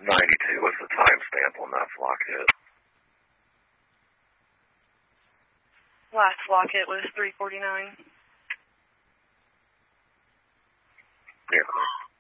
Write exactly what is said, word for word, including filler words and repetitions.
ninety-two. What's the timestamp on that flock hit? Last flock hit was three forty-nine. Yeah.